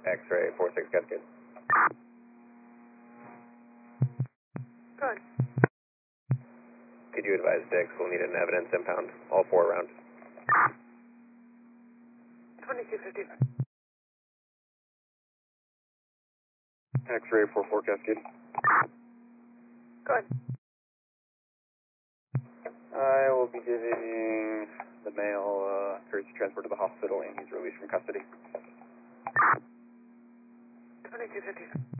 X-ray 46 Cascade. Good. Could you advise Dix we'll need an evidence impound, all 4 rounds? 2250. X-ray 44 Cascade. Good. I will be giving the male courtesy transport to the hospital and he's released from custody. 2250.